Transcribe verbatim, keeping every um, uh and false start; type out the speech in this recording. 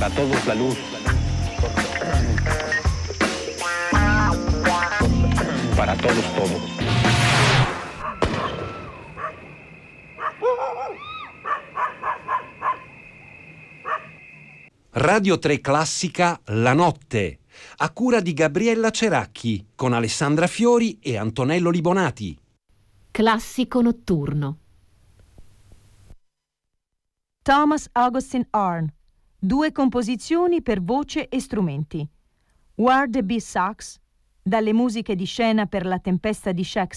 Para todos la luz. Para todos todo. Radio tre Classica La Notte, a cura di Gabriella Ceracchi, con Alessandra Fiori e Antonello Libonati. Classico notturno. Thomas Augustin Arne. Due composizioni per voce e strumenti. Where the Bee Sucks, dalle musiche di scena per La tempesta di Shakespeare,